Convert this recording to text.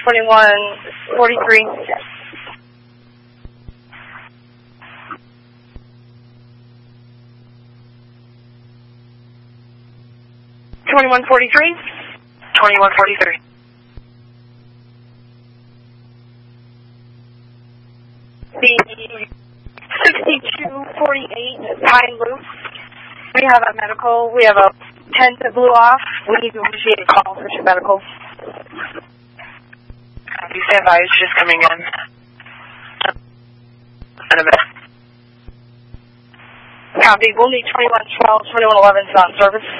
2143. 2143. 2143. The 6248 Pine Loop. We have a medical. We have a tent that blew off. We need to initiate a call for your medical. Copy, stand by. It's just coming in. In a bit. Copy. We'll need 2112, 2111 on service.